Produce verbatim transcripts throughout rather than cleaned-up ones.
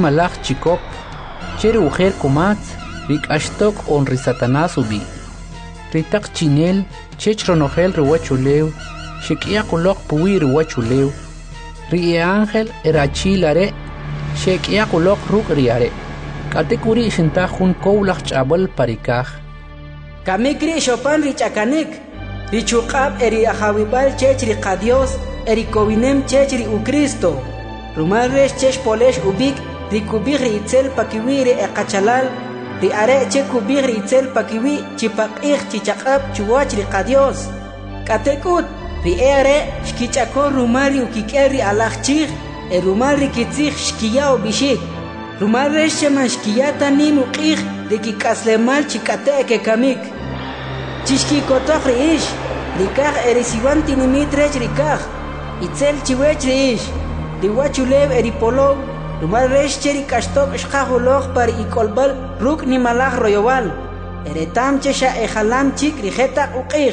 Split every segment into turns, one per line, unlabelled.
malach chikop, cheri ujer kumatz, rik ashtok on ri Satanás ubi. Ritak chinel, chech ronogel riwachulew, shikia kulok puwi riwachulew. Ri ángel erachilare, shikia kulok ruk riare. Katekuri shinta jun koulach chabal parikaj.
Kamikri shopan richakanik, richuqab eri ajawibal chech ri qadios, eri kowinem chech ri u Cristo. Rumal resh chech polesh ubik, ri kubik ri itzel pakiwi ri eqachalal, ri are che kubik ri itzel pakiwi chipaqih chichaqab chuwach ri qadios. Katekut, ri ere shkichakor rumal ri ukikel ri alachchich, e rumal ri kitzich shkiya o bishik. Rumal resh sheman shkiyata nin uqih, ri kikaslemal chikate ke kamik. Chishki kotoch ri ish, rikaj erisiwan tinimit rech rikaj, itzel chiwech ri ish, riwachulew eripolow, rumal resh cheri kashtok shkajuloj par ikolbal ruk ni malaj royowal, eretam chesha ejalam chik rijetak uqij.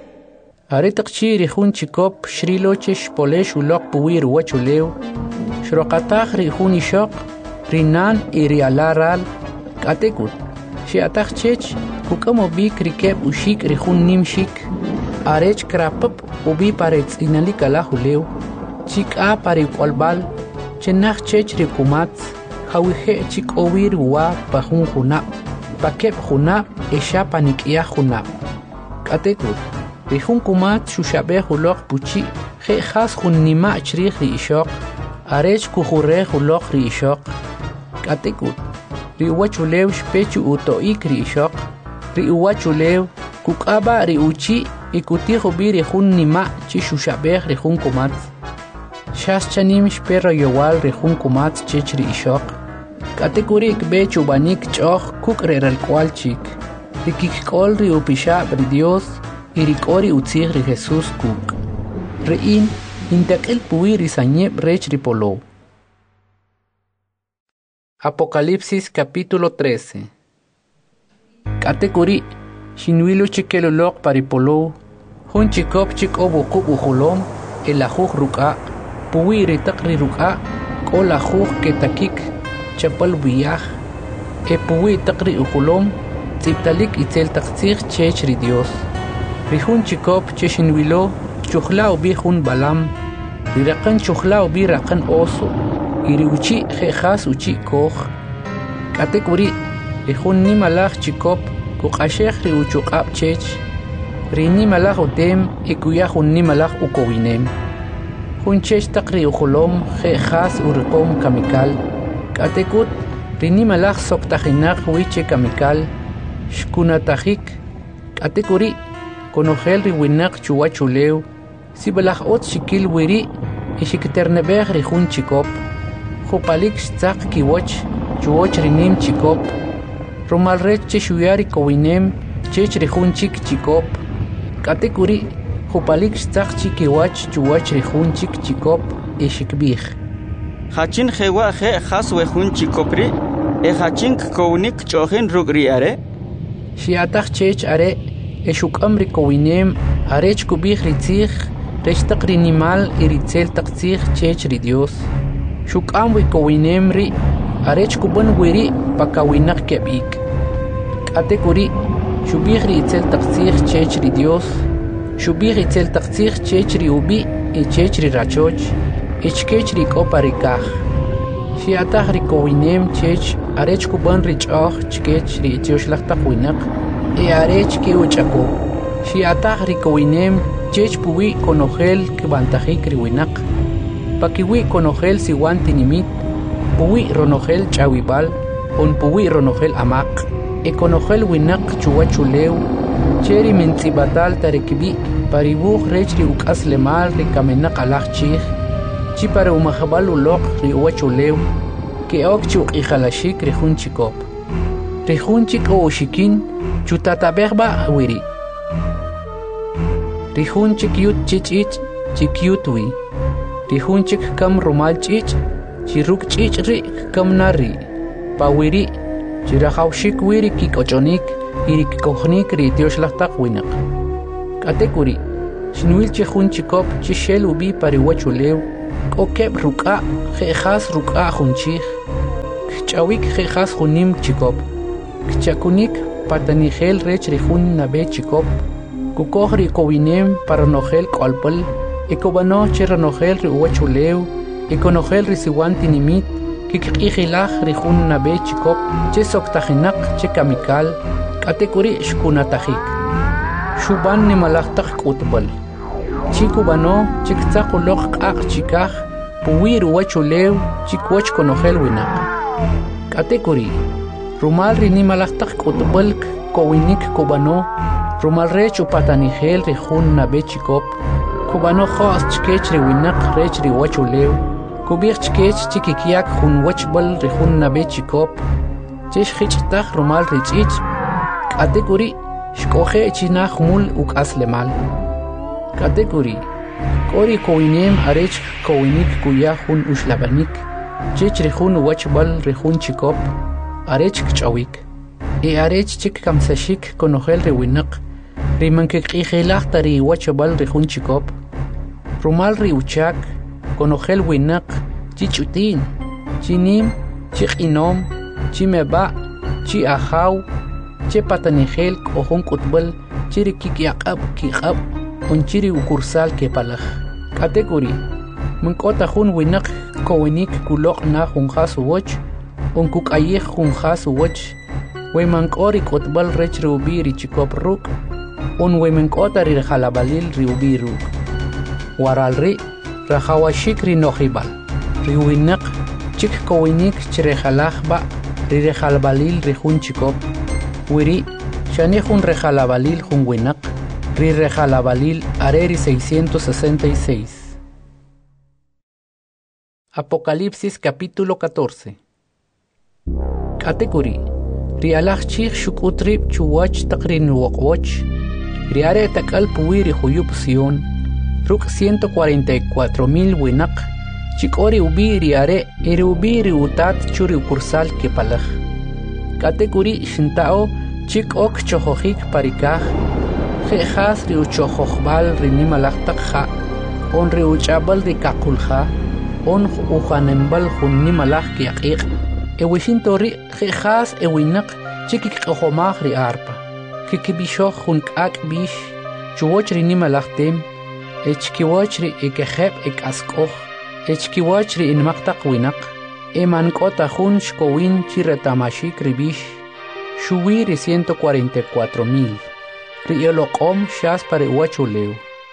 Aretak chi rijun chikop shrilochesh polesh ulok puwi ruwachulew, shroqataj rijun ishok, rinan irialaral, katekut, shiataj chech, Kukamo bik rikeb ushik rijun nimshik, arech krapap ubi parets inalika la juleu, chik a pari kwalbal, chenach chech rikumatz, hawije chik owir wa pahun junap, pakeb junap, esha panikia junap. Katekut, rijun kumat shushabe hulok puchi, je has jun nima chrich ri ishok, arech kujure hulok ri ishok. Katekut, riwachulew shpechu utoik ri ishok, ri uwachulew, kukaba ri uchi, ikutijo bi ri jun nima chi shushabej ri jun kumatz. Shas chanim shperro yowal ri jun kumatz chech ri ishok. Katekurik be chubanik choch kuk re ralkwal chik. Ri kikol ri upishab ri Dios, y ri kori utzig ri Jesús kuk. Ri in, intakel puwi ri sanyeb rech ri polo. Apocalipsis capítulo trece. Katekuri, shinwilu chikelolok paripolo, hun chikop chikobu kubu hulom, el ajuj ruka, puwi ritakri ruka, kol ajuj ketakik, chapal biyaj, e puwi takri uhulom, tziptalik itzel takzig chech ri Dios. Rihun chikop cheshinwilo, chuhlao bi hun balam, rirakan chuhlao bi rakan oso, iri uchi jejas uchi koj. Katekuri, rihun ni malach chikop, kukashech ri uchuqab chech, ri ni malach utem, ikuya hun ni malach ukowinem. Hun chech takri ukulom, jejas urikom kamikal. Katekut, ri ni malach soktajinak wiche kamikal, shkunatajik. Katekuri, konogel ri winak chuwachulew, si balach ot shikil wiri, ishikiternebej ri hun chikop, jupalik shtzak kiwoch, chuwoch rinim chikop, Romal rech cheshuyari kowinem, chech rejun chik chikop. Katekuri, jupalik shtzak chikiwach chuwach rejun chik chikop, eshikbij.
Hachin jewa je has wejun chikopri, e hachin kownik chohin rugri are.
Shiatach chech are, eshukam kowinem, arech kubij ritzig, rechtak rinimal iritzel takzig chech ri Dios. Shukam wikowinem ri, arech kuban wiri pakawinak kebik. Katekuri, shubih ri itzel takzig chech ri Dios, shubih itzel takzig chech ri ubi, e chech ri rachoch, echkech ri koparikaj. Shiatach ri kowinem chech, arech kuban ri choch chkech ri etiosh winak, e arech ki uchako. Shiatach ri kowinem chech puwi konogel kibantajik ri winak, pakiwi konogel siwan tinimit, puwi ronogel chawibal, on puwi ronogel amak, e konogel winak chuwachulew, cheri mentzibatal tarekibi, paribuj rech ri ukas lemal ri kamenak alaj chij, chi para umajabal ulok ri uwachulew, ke ok chuk ijalashik ri jun chikop. Ri jun chik o ushikin, chutatabegba wiri. Ri jun chik yut chichich, chik yutwi. Ri jun chik kam rumal chich, chiruk chich ri kam nari. Pawiri, chirajawshik wiri kikochonik, iri kikochnik ri tioshlachtak winak. Katekuri, shinwil chejun chikop chishel ubi pariwachulew, kokeb ruka, jejas ruka junchij, chawik jejas junim chikop. Kchakunik patanigel rech rijun nabe chikop. Kukohri kowinem para nogel kolpel. Ekobano cheranogel ri uwachuleu. Ekonogel risiwan tinimit. Kikikijilaj rijun nabe chikop. Che soktajinak che kamikal. Katekuri shkunatajik. Shuban ni malachtak kutbal. Chikubano chiktakulok ak chikaj. Puwir uwachuleu chikwach konogel winak. Katekuri. Rumal rini malachtak kutbalk kowinik kubano. Rumal rech upatanigel rijun nabe chikop. Kubano khos chkech ri winak rech ri wachuleu. Kubich chkech chikikiak jun wachbal rijun nabe chikop. Chesh khichtak rumal richich. Katekuri. Shkoje chinaj mul uk aslemal. Katekuri. Kori kowinem arech kowinik kuya jun ushlabanik. Chech rijun wachbal rijun chikop. Arech kchawik. E arech chik kamsashik konogel riwinak. Rimankikijilaj tari wachbal rijun chikop. Rumal ri uchak. Konogel winak. Chichutin. Chinim. Chikinom. Chimeba. Chi ajaw. Che patanigel kohon kutbal. Chiri kikiakab kikab. Unchiri ukursal kepalaj. Katekuri. Munkota jun winak kowinik kulok na jun jasu wach. Unkuk ayej jun jasu wach. Wemankori kotbal rech riubi ri chikop ruk. Un wemankota ri jalabalil riubi ruk. Waralri rajawashik ri nojibal. Riwinak chik kowinik chirejalajba ri rejalabalil ri jun chikop. Wiri shani jun rejalabalil jun winak. Ri rejalabalil areri seiscientos sesenta y seis. Apocalipsis capítulo catorce. Katekuri. Rialaj chich shukutrib chuwach takrin wokwach. Riare takal puwiri huyub Sion. Ruk ciento cuarenta y cuatro mil winak. Chikori ubi riare eri ubi riutat churi ukursal kepalaj. Katekuri shintao chik ok chohojik parikaj. Jejas ri uchohojbal ri nimalajtak ja. On ri uchabal ri kakulja. On ujanembal jun nimalaj kiaqiq. Ewishintori jejas ewinak chikik ohomaj ri arpa. Kikibishoj jun kak bish. Chuwoch ri nimalajtem. Echkiwoch ri ekejeb ekaskoj. Echkiwoch ri inmaqtaq winak. Emankota jun shkowin chiretamashik ri bish. Shuwi ri ciento cuarenta y cuatro mil. Ri eloqom shas pare wachuleu.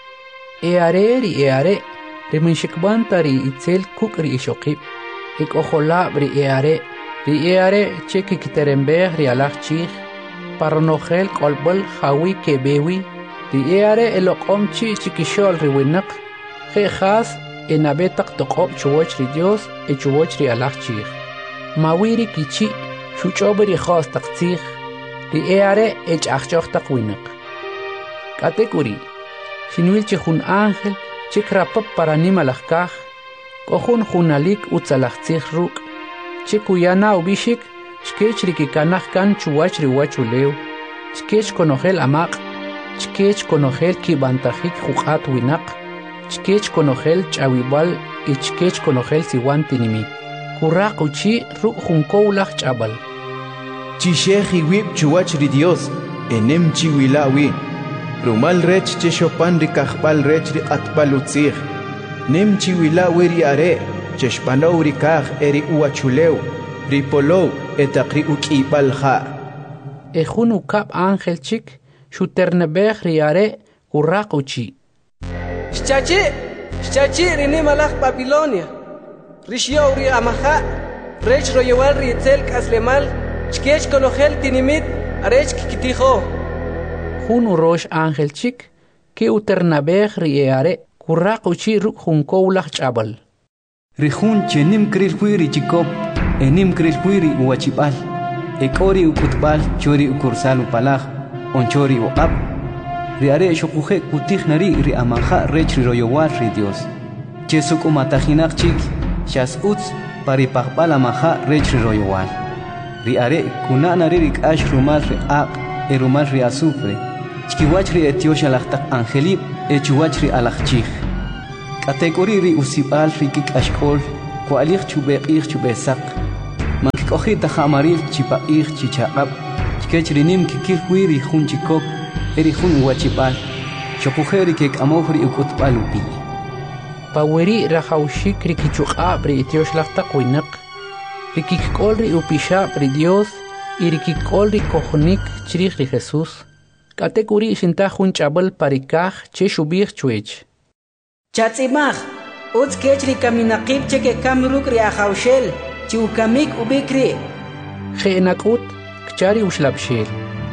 Eare ri eare. Ri minshikbanta ri itzel kuk ri ishokib. Ik ojolab ri eare. Ri eare cheki kiterembej ri alaj chich. Paronogel kolbol jawi kebewi. Ri eare eloqom chi chikishol ri winak. Jejas enabetak toqob chuwoch ri Dios e chuwoch ri alaj chich. Mawiri kichi shuchob ri khos tak chich. Ri eare ech achchoch tak winak. Katekuri. Shinwil chihun ángel chikrapap para nimalajkaj. Kohun junalik utzalajtzij ruk. Chikuyana ubishik chkech rikikanaj kan chuwach ri wachuleu. Chkech konogel amaq. Chkech konogel kibantajik juqat winak. Chkech konogel chawibal y chkech konogel siwan tinimit. Kuraq uchi ruk junkowlaj chabal.
Chishej iwib chuwach ri Dios enem chiwilawi. Rumal rech cheshopan ri kajbal rech ri qatbal utzij. Nem chiwilawi ri are cheshpanow ri kaj eri uwachuleu. Ri polow etaq ri uk'ibal ja.
Ejun ukab ángel chik shuternebej ri are kuraq uchi.
Shchachi, shchachi ri nimalaj Babilonia. Rishyow ri amaja. Rech royewal ri itzel kaslemal. Chkech konogel tinimit arech kikitijo.
Jun urosh ángel chik que uternabej ri eare kuraq uchi ruk junkowlaj chabal.
Rijun chenim kril huiri chikop enim kril huiri uwachibal. Ekori ukutbal chori ukursal upalaj onchori uqab. Riare shokuje kutij nari ri amaja rech ri royowal ri Dios. Chesuk umatajinak chik shas utz paripaqbal amaja rech ri royowal. Riare kunana ri rikash rumal ri aq erumal ri azufre. Chkiwach ri etiosha lajtak angelib echuwach ri alajchij. Katekori ri usibal ri kik ashkol kualij chubeqij chubesaq. mankikojita jamaril chipaij chichaqab chikechrinim kikil wiri jun chikop eri jun huachipal chokujeri kek amofri ukutpalupi
paweri rajaushik rikichuqab ri itioxlaqtaq winaq rikikol ri upishab ri Dios y rikikol ri kojonik chrij ri Jesús katekuri shinta jun chabal parikaj che shubij chuech
Chatzimaj, uts kechri kaminaqib cheke kamruk ri ajaushel, chi ukamik ubikri.
Jeenakut, kchari ushlabshel.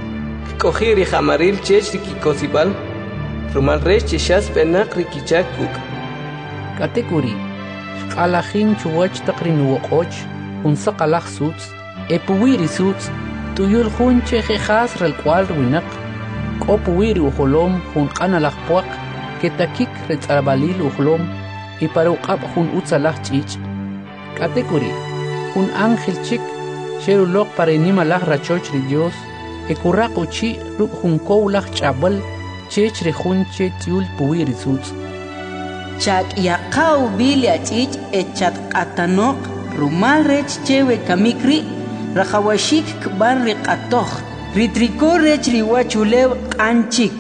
Kojiri jamaril chech rikikosibal, rumal resh cheshas penak rikichakuk.
Katekuri, shkalajin chuwach takrin wokoch, un sakalaj suts, epuwiri suts, tuyul jun cheje jas rel cual winak, kopuwiri ujolom jun kanalaj puak, ketakik retzarabalil ujlom y para uqab jun utzalah chich katekuri un ángel chik sherulok para inimalah rachoch ri Dios e kuraq uchi ruk jun koulah chabal chech ri jun che tiul puwi ri suts
chak yaqaw bilia chich e chat qatanok rumal rech chewe kamikri rajawashik kban ri qatoh ritriko rech ri wachulew qanchik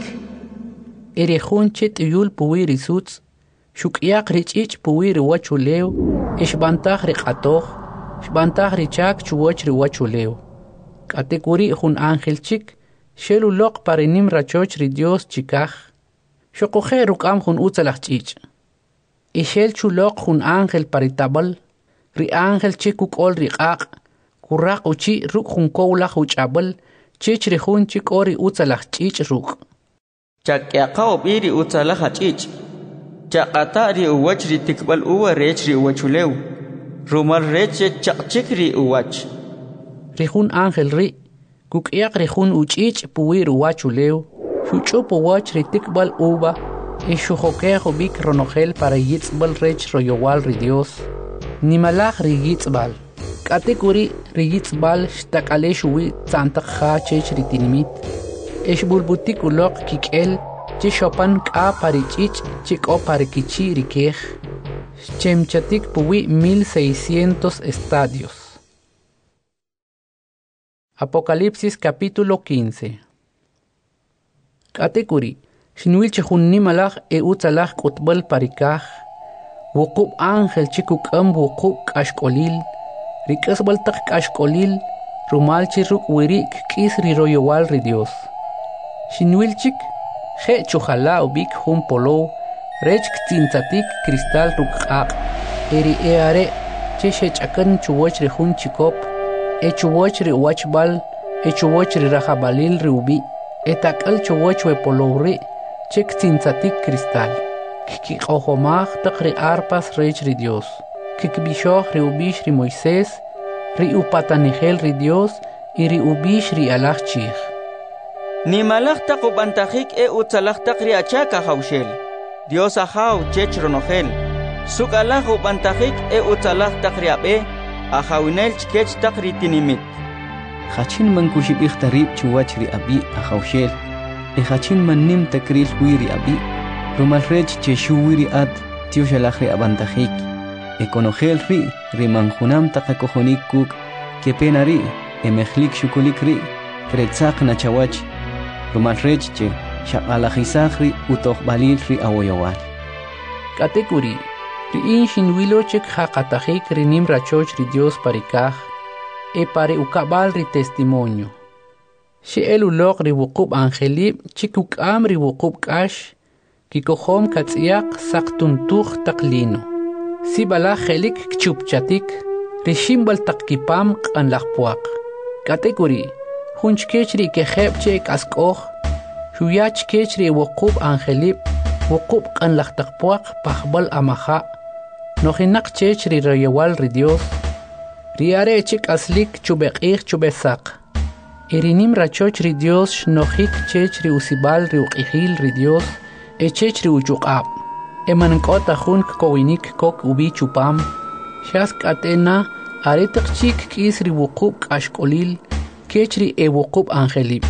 ere junche tiyul puwiri suts shukyak richich puwiri wachulew ishbantah ri qatoh shbantah ri chak chuwach ri wachulew katekuri jun ángel chik shelu loq parinim rachoch ri Dios chikaj shokoje rukam jun utzalah chich ishel chuloq jun ángel paritabal ri ángel chik ukol ri qaq kuraq uchi ruk jun koulah uchabal chich ri jun chik ori utzalah chich ruk
Chakyaqaw biri utsalah chich chaqata ri uwach ri tikbal uwa rech ri uwachulew rumal rech chaqchik ri uwach
ri jun ángel ri kukyaq ri jun uchich puwir uwachulew shuchup uwach ri tikbal uba e shujokejo bik ronogel para yitzbal rech royowal ri Dios nimalaj ri yitzbal katekuri ri yitzbal shtakale shuwi tzantaq ja chech ri tinimit esh bulbutik ulok kikel che chopan ka parichich chiko parikichi rikej chemchatik puwi mil seiscientos estadios. Apocalipsis capítulo quince. Katekuri shinwil chehun nimalaj e utzalaj kutbal parikaj wukub ángel chikuk am wukub kashkolil rikasbal tak kashkolil rumal chiruk wirik kis ri royowal ri Dios Shinwilchik, je chujala ubik jun polo, rech ktinzatik cristal rukaq, eri eare, che shechakan chuwach ri jun chikop, e chuwach ri wachbal, e chuwach ri rajabalil ri ubi, e takal chuwach we polo ri, che ktinzatik cristal. Kikijomaj tak ri arpas rech ri Dios, kikbishoj ri ubish ri Moisés, ri upatanigel ri Dios, y ri ubish ri alaj chij.
Ni malaj taqubantajik e utsalaj taqri achaka haushel. Dios ahaw chech ronogel. Suk alaj ubantajik e utsalaj taqri abe ahawinel chkech taqri tinimit.
Hachin man kushibih tarib chuwach ri abi ahawshel. E hachin man nim takril wiri abi. Rumal rech che shuwiri ad tiushalaj ri abantajik. E konogel ri ri manjunam taqakojonik kuk ke penari e mejlik shukulik ri kretzaq na chawach. Rumal rechche shaqalajisajri utojbalil ri awoyowal.
Katekuri, ri inshin wilochek haqatajik ri nim rachoch ri Dios parikaj, e pare ukabal ri testimonio. She elulok ri wukub angelib chikukam ri wukub kash, kikohom katsiak saktuntuj taklino. Si bala helik kchupchatik, ri shimbal takkipam qanlajpuak. Katekuri, Hunch kechri ke kheb che kaskoj shuyach kechri wukub angelib wukub kan lahtaqpuaq pahbal amaha nohinak chechri royewal ri Dios riare chik aslik chubeqih chubesaq irinim rachoch ri Dios nohik chechri usibal ri uqihil ri Dios e chechri uchuqab emankota hun kowinik kok ubi chupam shas katena aretiq chik kisri wukub kashkolil Kechri e wukub angelib.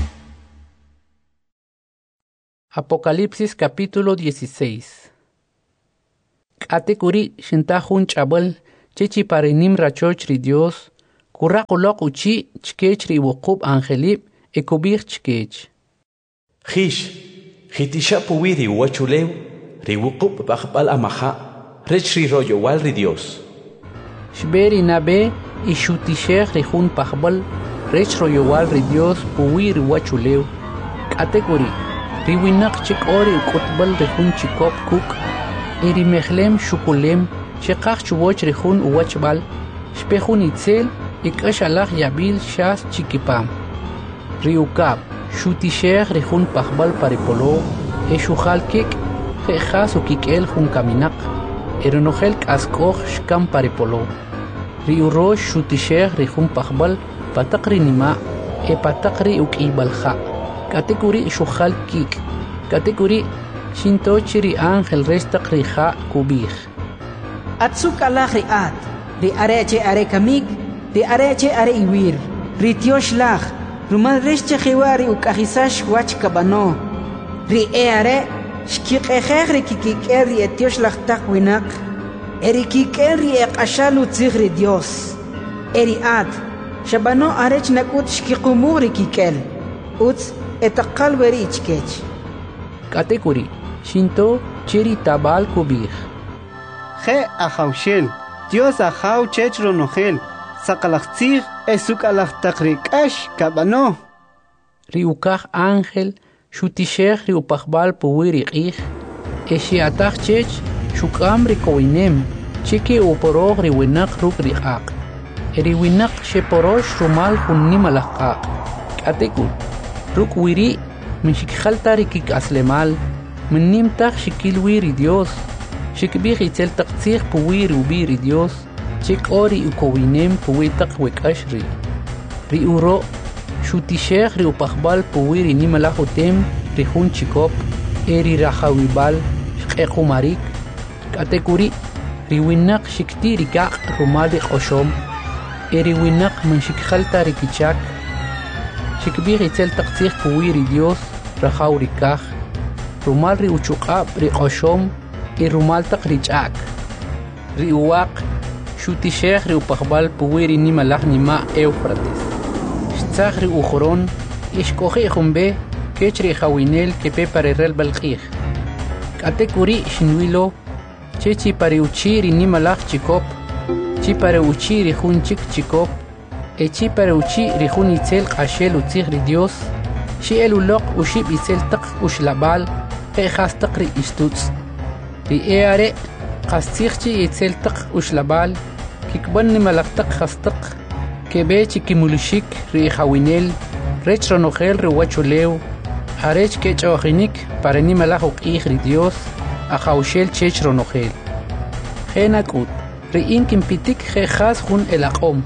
Apocalipsis capítulo dieciséis. Katekuri shintahun chabal chechi parinim rachoch ri Dios Kuraqulok uchi chkech ri wuqub angelib e kubir chkech.
Hish, hitisha puwiri wachulew, ri wuqub baqbal amaha, rech ri royo wal ri Dios.
Shberi nabe y shutishech ri hun pahbal, rech royo wal ri Dios puwiri wachulew. Kategori, ri winak chik ori ukutbal ri hun chikop kuk, iri mehlem shukulem, shekach chuwoch ri hun uwachbal, shpehun itzel, ikash alach yabil shas chikipam. Riukab, shutishech ri hun pahbal paripolo, e shuhal kik, jejas u kikel hun kaminak, eronogel kaskoch shkam paripolo. Riurosh shutishech ri hun pahbal, patakri nima, e patakri ukibalha. Kategori shuhal kik, kategori shintochiri angel restak riha kubih.
Atsuk alach ri at, ri areche are kamig, ri areche are iwir, ri tiosh lach, rumal resche khiwari ukahisash wach kabano, ri e are, shkik echer ri kikiker ri etiosh lach tak winak, eri kiker ri ekashalu tzig ri Dios, eri at, shabano arech nakut shkikumu ri kikel, uts etakal weri ichkech.
Kategori Shinto chiri tabal kubih.
Je ahaushel, Dios ahau chechro nogel, sakalachtzig esukalach takrikash kabano.
Riukach ángel, shutishech riupachbal puwiri ich, eshiatach chech, shukam rikoinem, chiki uporog riwinak ruk riak. Eriwinak sheporosh rumal hunnimalakak. Kategori ruk wiri, mishikhalta rikik aslemal, منيم تاخ شكل ويري ديوس شك بيخي تل تقتيخ بويري وبيري ديوس شك أوري وكوينيم بوي تقويك أشري ري أورو شو تشيخ ري وبخبال بويري نيم لاخو تيم ريخون شكوب إيري راخاوي بال شقيقو ماريك كاتيكوري ري ويناق شكتي ريكاق رومالي قشوم إيري ويناق من شك خلتا ريكيشاك شك بيخي تل تقتيخ بويري ديوس راخاو ريكاخ rumal ri uchuqab ri qoshom y rumal taq ri ch'ak ri uwaq shutishech ri upaqbal puwiri nima laj nima Éufrates shtzaj ri ujoron ishkoji jumbe kech ri jawinel kepe pare rel balqij kate kuri shinwilo chechi pare uchi ri nima laj chikop chi pare uchi ri jun chik chikop e chi pare uchi ri jun itzel qashel utzij ri Dios shi el uloq ushib itzel taq ushlabal خاص تقري استوتس بإياري قاستيختي يتسلتق وشلبال كيكبن ملقتق خاستق كبيتي كيمولشيك ري خوينيل ريتش رنوخيل رواتشو ليو هاريتش كيتش اوخينيك بارني ملاخوك إيخري ديوس أخاوشيل تشيتش رنوخيل خينا كود ري إنكم بيتيك خي خاص خون الأقوم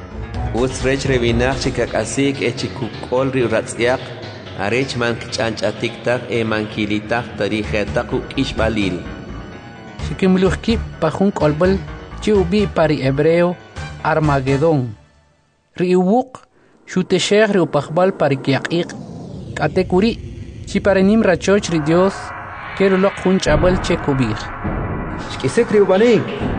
وس ريتش ريبيناخ شكاك أسيك إيتشي كوكول ري راتسياق Arech man kchanchatiktak e mankilitak tarijetak ishbalil.
Shikimluhki pajun kolbel chiubi pari hebreo Armagedón. Riuwuk shutesher riupachbal pari kiaqiq. Katekuri chiparenim rachoch ri Dios kerulok hun chabal chekubir.
Shkisek riubalin.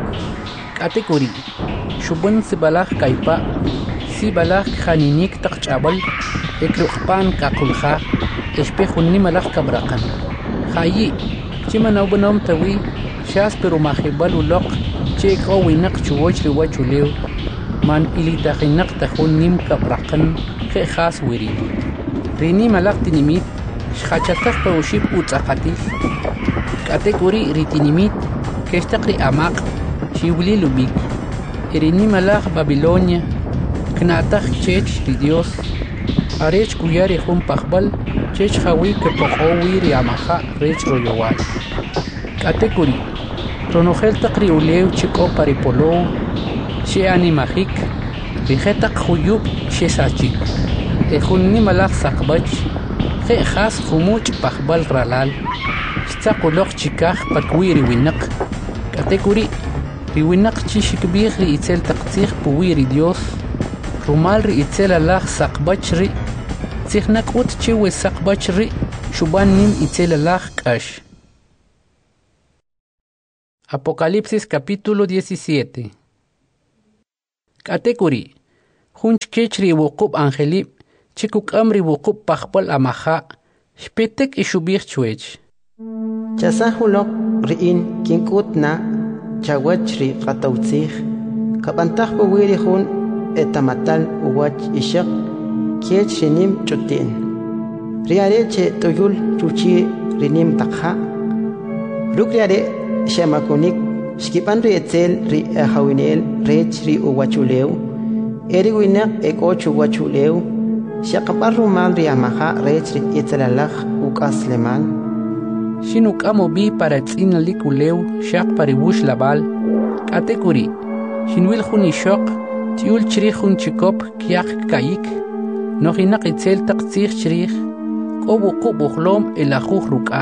Katekuri shubun sibalach kaipa sibalach khaninik tak chabal. إكرقبان كاكلخا إشبيخوني ملاخ كبرقان خايي چما نو بنوم توي شاس برو ماخبال ولوق چيك او وينق چووش رواجو ليو من إلي تاخينق تخون نيم كبرقان خي خاص ويري ريني ملاخ تنميت شخاچتخ بوشيب اوتاقاتيف كاتيكوري ريتنميت كيشتقري أماق شيولي لبيك ريني ملاخ بابلونيا كناتخ چيچ ريديوس Arech kuyari jun pachbal, chech hawi que pohowi riamaja rech royowal. Katekuri, ronogel takri uleu chiko paripolo, she animajik, rijetak huyub she sachik. E junni malak sakbach, je has humuch pachbal ralal, stakulok chikaj pakwiri winak. Katekuri, riwinak chishikbir ri itzel taktzig puwiri Dios, rumal ri itzel alaj sakbach ri, Tzihnak ut chiwe sakbachri shuban nim itzel alaj kash. Apocalipsis capítulo diecisiete. Katekuri. hunch kechri wukub angelib chikuk amri wukub pachpal amaha shpetek ishubir chwech
chasahulok riin kinkut na chawachri qatawtsih kabantaj buwiri hun etamatal uwach ishak kech rinim chutin riare che toyul chuchi rinim takha rukriare shemakunik Skipan ri etzel ri ahawinel rech ri uwachuleu eri winak ekochu wachuleu shaqapar rumal ri amaha rech ri etzelalach ukaslemal
Shinuk amo bi para tzina likuleu shaq paribush labal katekuri shinwil khuni shoq tiul chri khun chikop kiak kayik nohinak etzel taqtsir chri qobu qubuhlom elakhukh ruka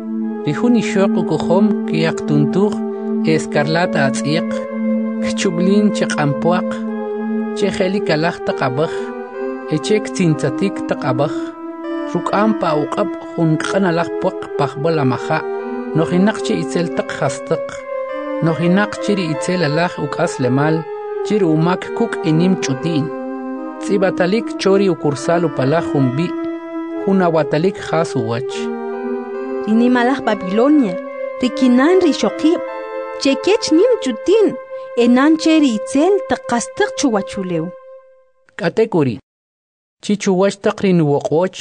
ri khuni shoq ukohom kiak tuntur escarlata atziq kchublin cheqampuaq chejeli kalaj taqabaj echek tintzatik taqabaj ruk'am pa uqab junq'analaj puaq pajbal amaja nojinak chi itzel taq jastaq nojinak chiri itzel alaj uk'as lemal chiri umak kuk enim ch'utin tzibatalik chori ukursal upalaj jumbi junawatalik jas uwach
inimalaj Babilonia rikinan rishoqib chekech nim chutin enan cheri itzel taqastaq chuwachuleu
katekuri chichuwach taqrin woqoch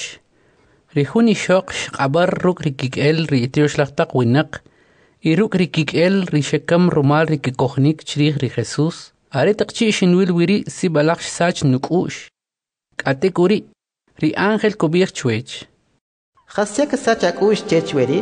rihuni shoq shqabar ruk rikikel riitioshlataq winaq iruk rikikel rishekam rumal rikikohnik chrih ri Jesus are taqchi shinwil wiri sibalaq sach nukush katekuri ri ángel kubir chwech
khasyak sach akush chechweri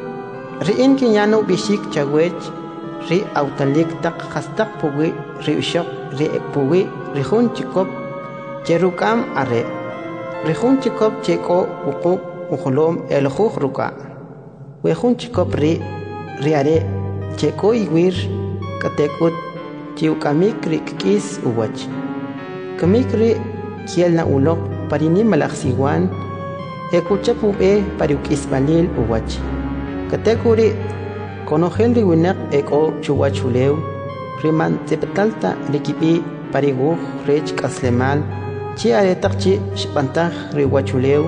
ri inki nyano bishik chawech ri autalik tak khastak puwi ri ushok ri puwi ri hun chikop cherukam are ri hun chikop cheko uqub ukhulom el khukh ruka we hun chikop ri ri are cheko iwir katekut chiukamik ri kis uwach kamik ri kielna ulok parini malaksiwan ekuchapu e pariukis balil uwach katekuri Conogel de winak eko chuwachuleu riman tepetalta likipi parigu rech kaslemal chi aretakchi shpantaj riwachuleu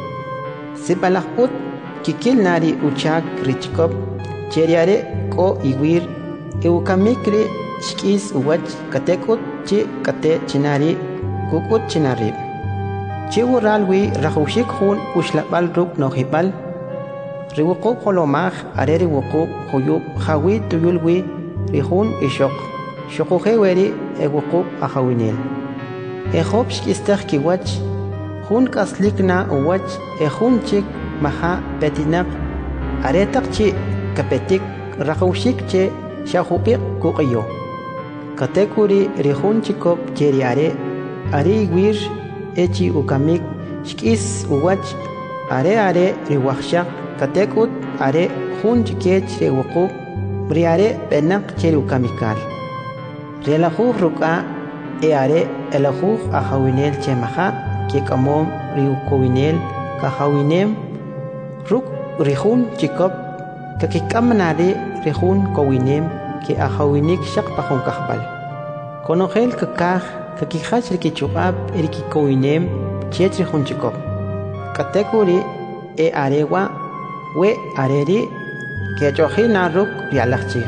sipalakput kikil nari uchak richkop cheriare ko iwir eukamikri shkis uwach katekut chi kate chinari kukut chinarib chi uralwi rahushik hun ushlabal ruk nohibal riwuqub holomaj are riwuqub huyub hawi tuyulwi rihun ishok shokuheweri ewuqub ahawinel ejob shkistaj kiwach hun kaslikna uwach ejun chik maha petinak aretak chi kapetik rahushik che shahupiq kuqiyo katekuri rihun chikop cheriare ari wir echi ukamik shkis uwach are are riwachshak katekut are hun chikech rewuqub briare penak cherukamikal relajuj ruka e are elajuj ahawinel chemaha ke kamom riukowinel kahawinem ruk rihun chikop kakikamnare rihun kowinem ke ahawinik shaq pahun kahbal konogel kakaj kakihach rikichubab erikikowinem chech rihun chikop katekuri e arewa we areri ke chohina ruk rialachchig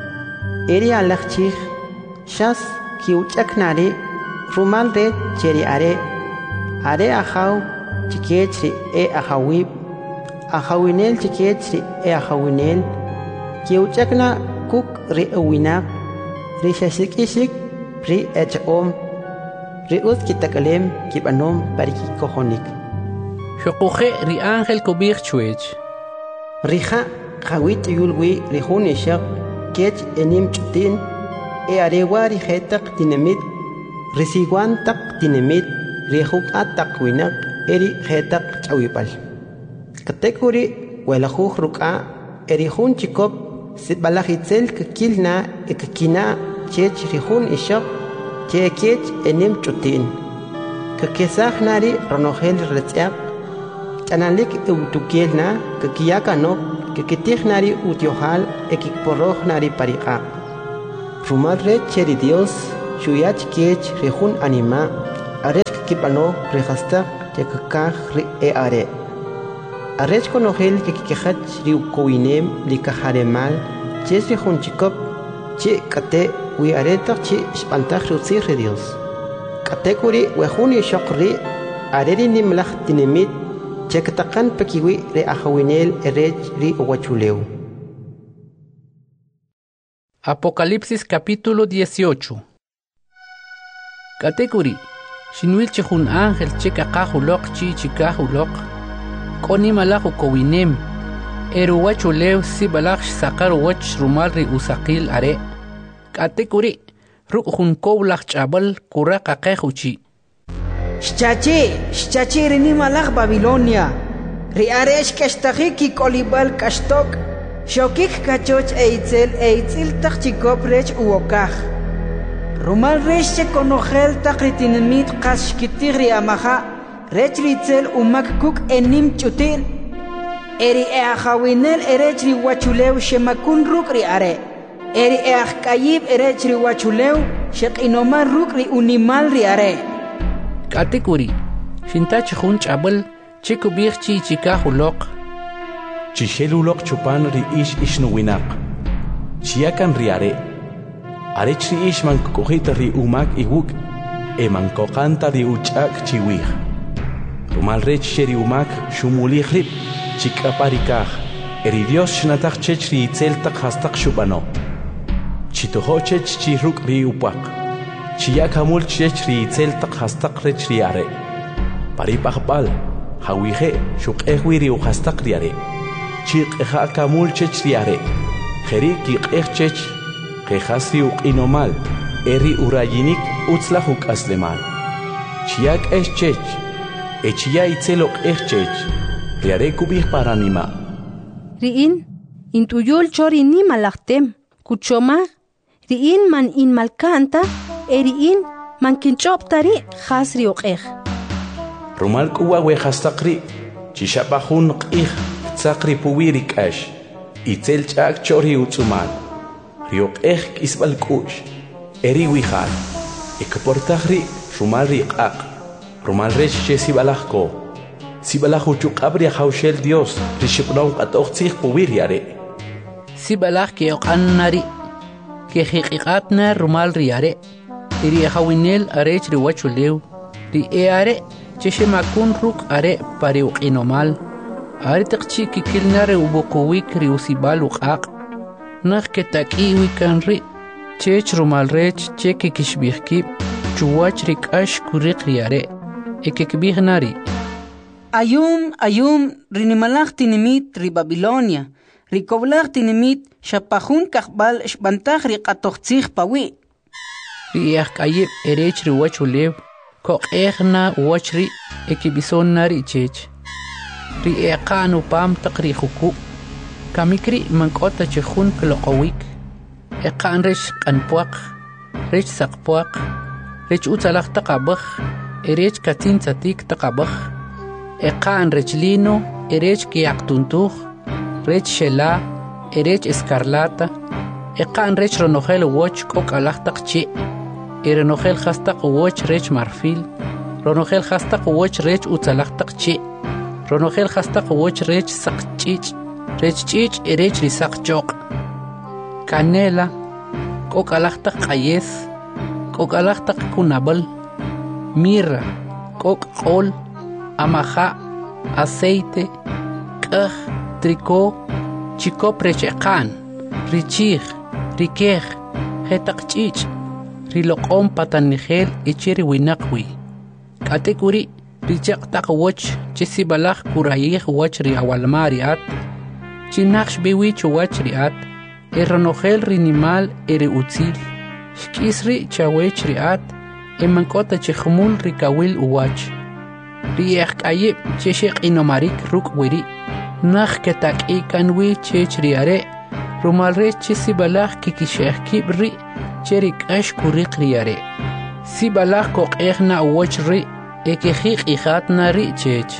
eri alachchig shas kiuchaknari rumal re cheri are are ahaw chikechri e ahawib ahawinel chikechri e ahawinel kiuchakna kuk ri uwinak ri shashikishik ri echom ri us kitakalem kibanom pariki kohonik
shokuhe ri ángel kubir chwech
Rija khawit yulwi rihun ishaq kech enim chutin e arewa rijetak dinamit risiguan tak dinamit rihuk atak winak eri jetak chawipal katekuri welajuj ruka erihun chikop sitbalajitzel kakilna ekakina chech rihun ishaq che kech enim chutin kakesaj nari ronogel retziak Chanalik eutukielna kakiyakano kakitihnari utiohal ekikporrohnari pariqa rumal re cheri Dios shuyach kech rejun anima arech kipano rehasta yakakaj ri e are. Arech konogel que kikehach ri ukowinem li kaharemal ches ri hunchikop che kate wi areta che spantaj rutzir Dios. Kate kuri wehuni shokri areri nimlach tinemit che katakan pekiwi re ahawinel erech ri uwachuleu.
Apocalipsis capítulo dieciocho. Katekuri, Shinwil chihun ángel cheka kahulok chi chikahulok, koni malaku kowinem, eruwachuleu sibalach sakar wach rumalri usakil are. Katekuri, ruk hun kowlach chabal kura kakehuchi.
Shchachi, shchachi rini malach Babilonia, ri aresh kashtahiki kolibal kashtok, shokik kachoch eitzel eitzil tachikop rech uokaj. Rumal rech che konogel takritinimit kashkitigri amaha, rech ritzel umak kuk enim chutil. Eri eahawinel erech ri wachuleu shemakun rukri are. Eri eahkayib erech ri wachuleu shek inoman rukri unimal ri are.
Katekuri, shintach hun chabal chikubir chi chikahulok.
Chishelulok chupan ri ish ishnuwinak. Chiakan riare. Arech ri ish man kukojita ri umak iwuk. E man kokanta ri uchak chiwih. Rumal rech sheri umak shumulih rip. Chikaparikaj. Eri Dios shnatak chech ri itzel tak hastak shubano. Chitoho chech chiruk ri upak. Chiakamul chech ri itzel tak hastak rech ri are. Paripakbal. Hawihe shuk ehwi ri uhastak ri are. Chik eja kamul chech riare. Jeri kik ej chech. Kejasri uk inomal. Eri urayinik utzla huk aslemal. Chiak ej chech. Echia itzelok ej chech. Riare kubih paranima.
Riin, intuyul chori ni malaktem. Kuchomar. Riin man in malkanta. Eriin man kinchoptari jasri uk ej.
Rumal kuwa wejastakri. Chishapahun qij. Sakri puwiri kash, itzel chak chori utsumal, riok ej kisbal kush, eri wihal, ekportahri rumal riqaq, rumal rech che sibalahko, sibalahu chukabri haushel Dios, rishipnong atoxig puwiri are.
Sibalah ke oqannari, ke hiqiqatna rumal riare, eri hawinel arech riwachuleu, ri eare, cheshemakun ruk are pari uqinomal. Artiqchi kikilnare ubokuwik ri usibal uqaq. Nakh ketakiwi kanri. Chech rumal rech cheke kishbihkib. Chuwach rikash kuriq riare. Ekekbih nari.
Ayum, ayum, rinimalach tinimit ri Babilonia. Rikoblach tinimit shapahun kakbal shbantach ri qatoxtzig pawi.
Ri ehkayib erech ri wachulev. Kok ehna wachri ekibison nari chech. Ri eqanu pam taqri khuku kamikri mankota chkhun kloqawik eqan resh qanpuaq resh saqpuaq resh utalaq taqabakh erech katin tsatik taqabakh eqan rechlino erech kiaqtuntuj resh shela erech escarlata eqan resh ronogel woch kokalaq taqchi erenogel khastaq woch resh marfil ronogel khastaq woch resh utalaq taqchi Ronogel hasta woch rech sak chich, rech chich erech risak chok. Canela, kokalachtak qayes, kokalachtak kunabal, mirra, kok qol, amaja, aceite, kaj, tricot, chikop recheqan, richig, rikej, hetak chich, riloqom patanigel echeri winaqwi. Katekuri Richaq tak woch chisibalach kurayih wach ri awalmariat chinaksh biwich wach riat eronogel rinimal ere utzil shkisri chawech riat emankota chkhmul rikawil uwach rieh kayib cheshiq inomarik ruk wiri nakh ketak ikanwi chech riare rumal re chisibalach kikisheh kibri cherik ash kuriq riare sibalach koqehna wach ri Ekejik ijat nari chech.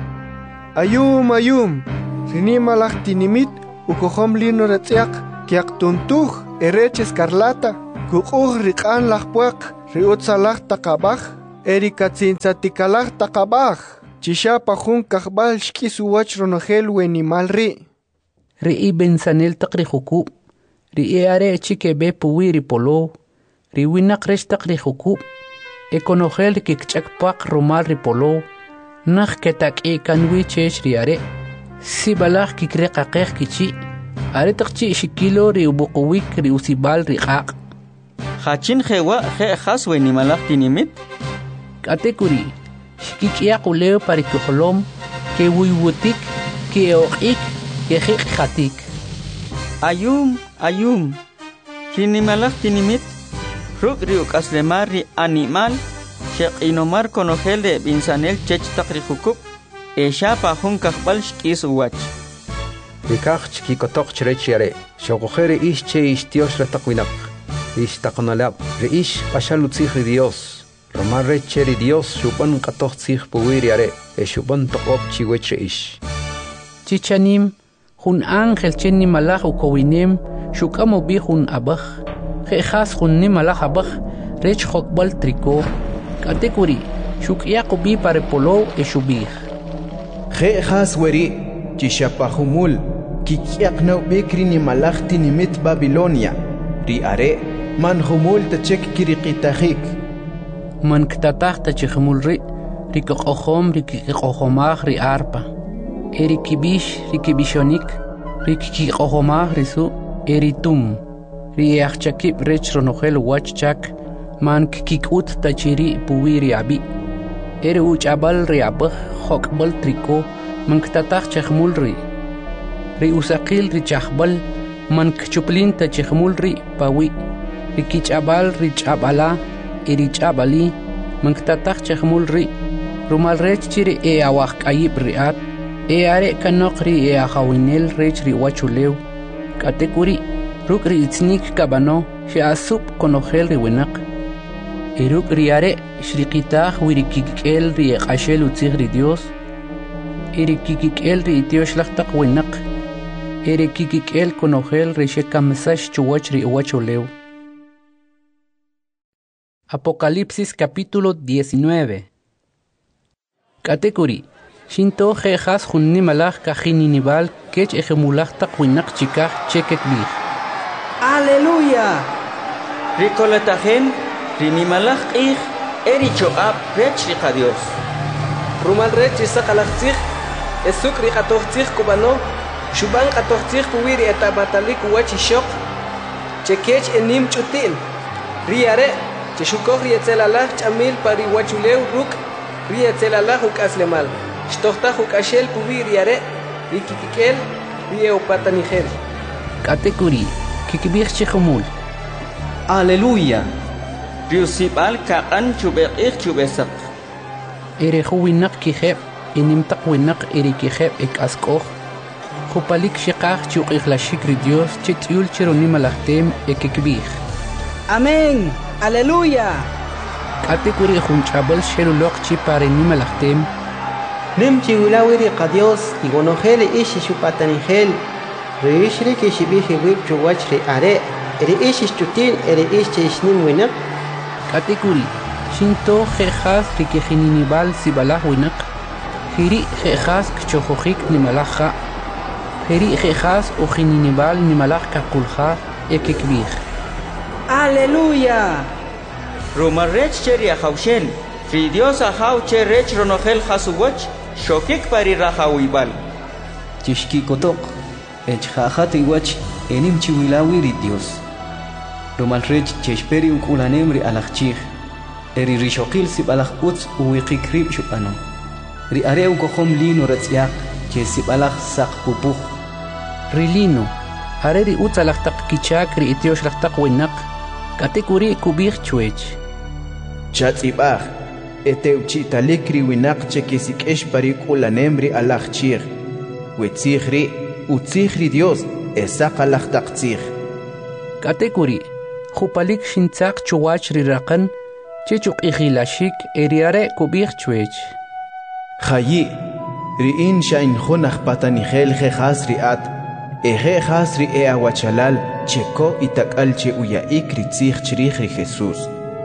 Ayum ayum, rinimalach tinimit, ukohom lino retziak, kiak tuntuj, erech escarlata, kukuj rikan lachpuak, riutzalach takabach, Erika tzintzatikalaj takabaj. Chishapa jun kahbal shkisuwach ronogel wenimal ri.
Ri i bensanel takri hukub. Ri i are chike be puwiri polo. Ri winak resh takri hukub. E konogel kikchak pak rumal ri polo. Nakh ketak e kanwi chesh ri are. Si balak kikre kakek kichi. Are takchi shikilo ri ubukuwik ri usibal ri kak.
Hachin hewa he khas wenimalaj tinimit.
Katekuri. Shkikia kuleo parikuholom, ke wiwutik, ke oik, ke hikatik.
Ayum, ayum. Rinimalak tinimit, ruk riuk aslemar ri animal, shek inomar konogel de binsanel chech takri hukub, e shapa hun kakbal shkis uwach.
Rikach chkikotok chrechiare, shokogere ish che ish tios retakwinak, ish takonalab, re ish pashalutzih Dios. Romar recheri Dios shupan katoch tzich puwiri are, e shupan tokop chiweche ish.
Chichanim, hun ángel chen ni malach u kowinem, shukamo bi hun abach, khas hun ni malach abach, rech hokbal triko, katekuri, shuk yakubi pare polo e shubih.
Khas weri, chishapahumul, kikyak na bekri ni malach tinimit Babilonia, ri are, man humul tachek kirikitahik.
Man ktatach ta chikhmul ri rikokhom rikikokhomach ri arpa eri kibish rikibishonik rikikokhomach risu eritum ri achchakib rech ronogel wachchak man kikut ta chiri puwiri abi eri uchabal ri abah hokbal triko man ktatach chikhmul ri ri usaqil ri chahbal man kchuplin ta chikhmul ri pawi rikichabal ri chabala eri chabali manktatach chkhmul ri rumal rech chiri e awak ayib riat e are kanok ri e ahawinel rech ri wachulew katekuri ruk ri itznik kabano shi asup konogel ri winak eruk ri are shriqitach wirikikel ri qashel utzig ri Dios eri kikikel ri Dios lachtaq winak eri kikikel konogel ri shekamsash chuwach ri wachulew. Apocalipsis capítulo diecinueve. Katekuri, Shinto jejas junni malach kajininival kech ejemulach taquinak chikaj chekekbih.
Aleluya!
Ricoletajen, rinimalach ij, erichoab, rech rica Dios.
Rumal rech isakalachtzich, esuk ricatochtzich kubano, shuban katochtzich puwiri etabatalik uwachishok, chekech enim chutin, riare, Cheshukov rietzelalach chamil pari wachuleu ruk rietzelalach uk aslemal. Shtochtach uk ashel puvi riare rikikikel rieupatanichel.
Katekuri, kikibich chechumul.
Aleluya. Riusibal kaan chubeqich chubesak.
Erehu winak kiheb, inimtak winak erikiheb ek askoch. Hupalik shikach chukich la shikri Dios chityul chironimalachtem ekikbich.
Amén. Aleluya.
Katekuri junchabal shelulok chi pare nimalachtem.
Nem chiulawiri qadios igonogel ish shupatanigel. Reishri ke shibihi wib chuwachri are. Eri ish chutin eri ish chishnim winak.
Katekuri shinto jejas rikejininibal sibalah winak. Hiri jejas kchojohik nimalaja. Hiri jejas ojininibal nimalaj kakulja ekekbih.
Aleluya.
Romarech cheri ahaushel, fi Dios ahau cherech ronogel hasuwach, shokik pari rahawibal.
Tishki kotok, echhahat iwach, enim chiwilawiri Dios. Romarech chesperi ukulanemri alachchich, eri rishokil sibalach utz uwikikrib shupano. Ri areu kohom lino ratziak, che sibalach sak pupuch.
Rilino, areri utz alachtak kichak ri itiosh lachtak winak. Katekuri kubich chuech.
Chatzibach, ete uchitalikri winak chekisik esh parikulanemri alachchir. Wetzihri, utzihri Dios, esak alachtaktzih.
Katekuri, jupalik shintzak chuwach rirakan, chechuk ichilashik eriare kubich chuech.
Chayi, riin shain junach patanigel jejas riat, eje jas ri e awachalal, cheko itakal che uyaik ritzich chirich ri Jesús.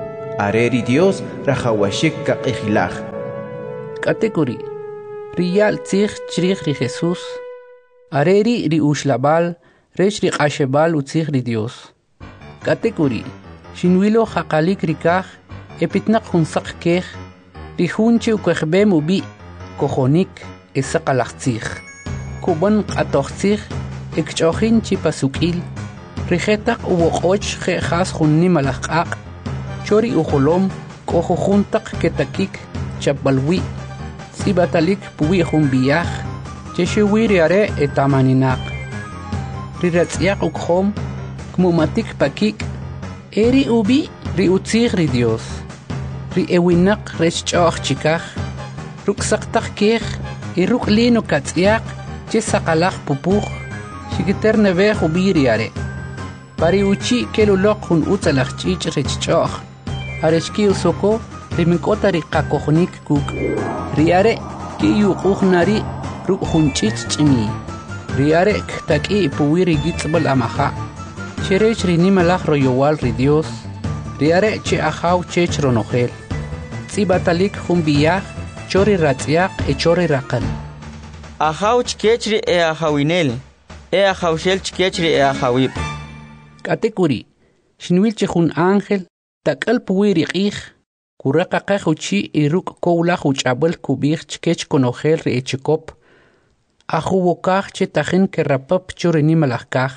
areri Dios rajawashik kaqijilaj.
Category Riyal tzich chrich ri Jesús Areri ri ushlabal rech ri qashebal utzich ri Dios. Category Shinwilo haqalik rikaj epitnaq hunsak kej ri hunchi ukejbem ubi kojonik esaqalaqtzich. Kuban qatoqtzich ekchojin chipasukil rijetaq uwoqoch jejas junni malaqaq chori ujolom kojojuntaq ketakik chapbalwi sibatalik puwi jumbiyaj cheshiwiri are etamaninaq riratziyaq ukhom kmumatik pakik eri ubi ri utzich ri Dios ri ewinaq rechchoj chikaj ruksaqtaq kej iruk lino katziyaq chesaqalaq pupuj shikiter nevej ubiri are pari uchi keluloq hun utzalaq chich rechchoj arechki usoko rimenkota ri qakojonik kuk riare ki yuqujnari ruk hunchich chimi riare ktaki puwiri gitzbal amaja cherech rinimalaj royowal ri Dios riare che ajaw chech ronojel tsibatalik jumbiyaj chori ratziyaq e chori raqan
ajaw chkechri e ajawinel e ajawshel chkechri e ajawib
katekuri shinwil chejun ángel takal puwiri qij Kuraqa qajuchi iruk kowla juchabel kubich chkech konojel ri echikop ajuwokaj che tajin kerapap chorini malajkaj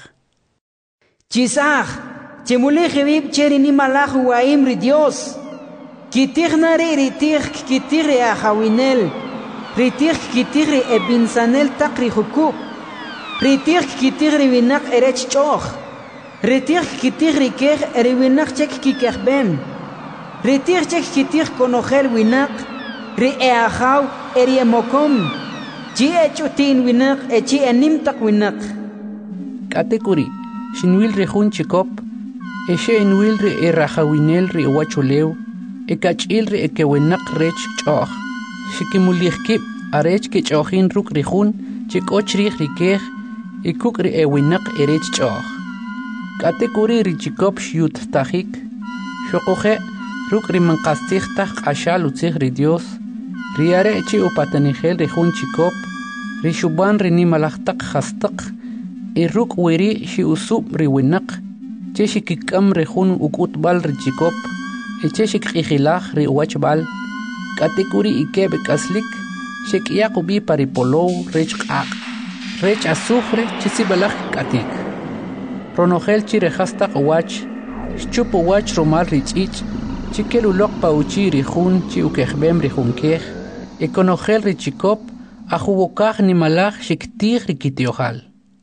Chisaj chemule jebib cherini malaj waim ri Dios kitigna ri ritij kitigri ajawinel ritij kitigri ebinsanel taqri jukub ritij kitigri winaq erech choj ritij kitigri kej eri winaq chek kikejben Ritir chek kitir konojel winak, ri eajaw eri emokom, chi echutin winak e chi enimtak winak.
Katekuri, shinwil ri hun chikop, e she enwil ri e rajawinel ri wachulew, e kachil ri e kewinak rech choch, shikimulihkip arech ke chochin ruk ri hun, chikoch ri rikej, e kuk ri e winak erech choch. Katekuri ri chikop shiut tajik, shokoje, Ruk riman qastijtaj q'axal utzij ri Dios riare chi upatanijel ri jun chikop ri xuban ri nimalajtaq jastaq y ruk wiri xi usub ri winaq che xikik'am ri jun uk'utb'al ri chikop y che xikq'ijilaj ri uwachb'al k'atikuri ikeb k'aslik xek'iyaq ubi paripolow rech q'aq' rech azufre chi sibalaj k'atik ronojel chi ri jastaq uwach xchup uwach rumal ri ch'ich' Chikel ulok pa uchi ri jun chi ukejbem ri junkej, e konojel ri chikop, ajuwokaj ni malaj shiktij ri kitiojal.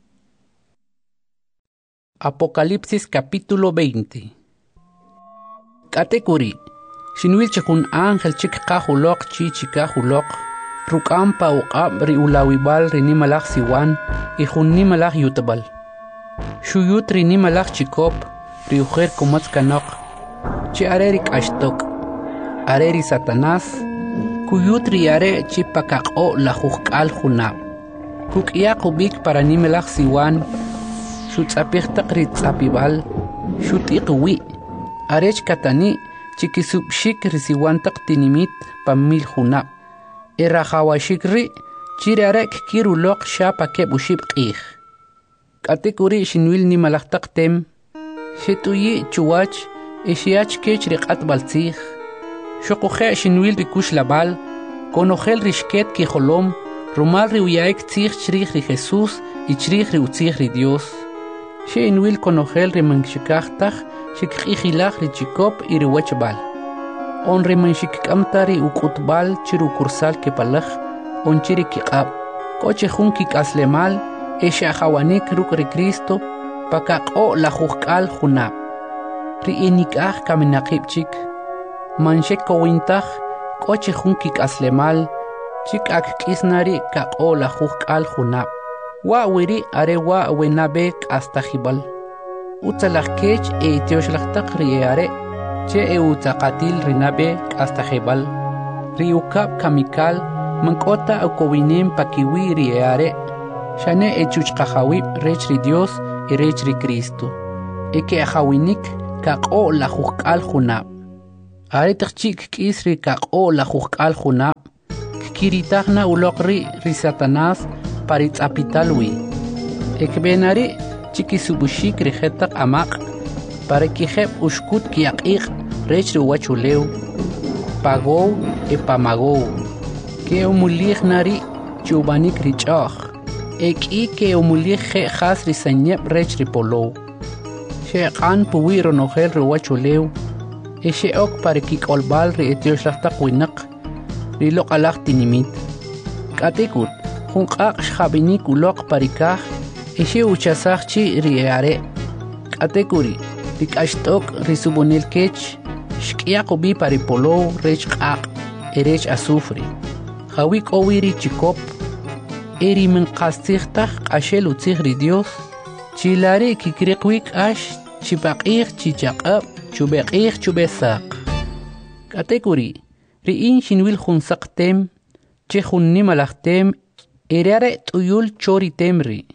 Apocalipsis capítulo veinte. Katekuri, shinwil chikun ángel chik kajulok chi chikajulok, rukam pa uqab ri ulawibal ri ni malaj siwan, y jun ni malaj yutabal. Shuyut ri ni malaj chikop, ri ujer kumatz kanok, Chi areri kashtok, areri Satanás, kuyutri are chi pakaqo la jujkal junab. Kukia kubik para nimelach siwan, shutzapirtak ritzapibal, shutiqwi, arech katani, chikisubshik risiwantak tinimit pamil junab. Erahawashikri, chirarek kirulok shapa kebushib qih. Katekuri shinwil nimalachtak tem, shetuyi chuwach, Ishiach kech riqat baltzij, shokoje shinwil rikush labal, konojel rishket ki holom, rumal ri uyaik tzij chrij ri Jesús y chrij ri utzij ri Dios. Shinwil konojel ri manshikachtaj, shikijilaj ri chikop y ri wechbal. On ri manshikkamta ri ukutbal chiru kursal kepalaj, on chiri kiqab. Koche jun kikaslemal, esha hawanik ruk ri Cristo, pakaqo la jujkal junab. Ri inikaj kaminaqibchik, manshek kowintaj, koche junkik aslemal, chik ak kisnari kaqo la jujkal junab. Wa wiri are wa wenabek hasta jibal. Utzalaj kech e itioshlajtak ri are, che e utzaqatil rinabe hasta jibal. Ri ukab kamikal, mankota ukowinim pakiwi ri are, shane e chuchqajawib rech ri Dios y rech ri Cristo. E que ajawinik, Kaqo la jujkal junab. Aretak chik kisri kak o la jukal juna. Kiritagna ulokri ri Satanás parit apitalwi. Ekbenari chiki subushik rijetak amak. Para kijep ushkut kiakik rech ruwachuleu. Pagou e pamagou. Ke umulig nari chubanik richach. Eki ke umulig je khas ri sanyep rech ripolou. She kan puwi ronogel ruwachuleu. Eshe ok para kik olbal ri etioslachtak winak. Rilok alak tinimit. Katekut, hunkak shabinik ulok parikah. Eshe uchasach chi riare. Katekuri, rikashtok risubonil kech. Shkia kubi paripolo rech kak. Erech asufri. Hawik owiri chikop. Eri men kastichtach ashel utzigri Dios. Chilari kikrikwik ash. Chipakir chichakab. Chubekir chubesak. Katekuri. Riin shinwil khunsaqtem. Che khunni malachtem. Erare tuyul chori temri.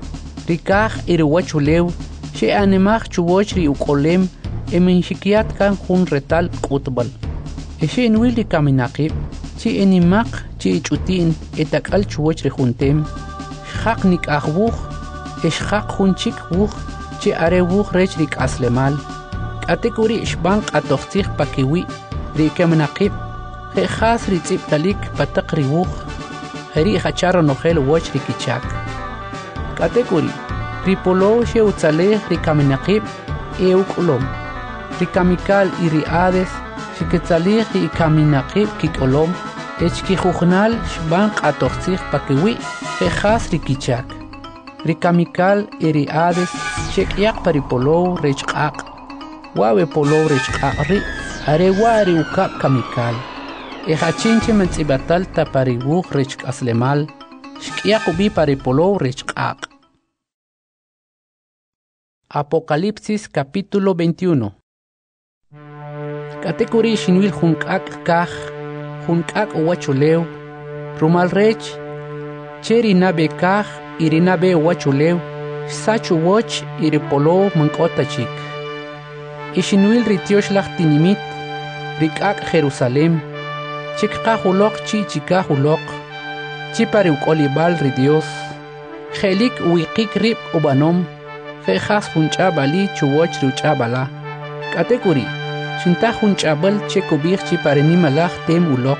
Rikach irwachulew. She anemach chuwochri ukolem. Emen shikiat kan khun retal kutbal. Eshe inwil rikaminakib. Che enimak che ichutin etakal chuwochri khuntem. Shak nik akhbuch. Eshak khunchik buch. Che are buch rech rik aslemal. Katekuri shbank atochtich pakiwi. Rikaminakib. He khas ritip talik patak riwuch. Heri hacharo nogel woch rikichak. Katekuri. Ripolo she utzale rikaminakib euk ulom. Rikamikal iriades. Shiketzalih rikaminakib kikolom. Echki jujnal shbank atochtich pakiwi. He khas rikichak. Rikamikal iriades. Shekyak paripolo rechak. Wawe polo rechakri. Arewari ukap kamikal. Ejachinche mentsibatal taparibuch rechk aslemal. Shkiakubi paripolo rechkak. Apocalipsis capítulo veintiuno. Katekuri shinwil junkak kaj. Junkak uwachuleu. Rumal rech. Cheri nabe kaj. Irinabe uwachuleu. Sachu woch iripolo mankota chik. Ishinwil ritiosh tinimit. Rikak Jerusalem. Chikka hulok chi chika hulok. Chipari ukolibal ri Dios. Jelik wikik rip ubanom. Jejas hunchabali chuwoch ruchabala. Katekuri. Shinta hunchabal chekubir chipari nimalach tem ulok.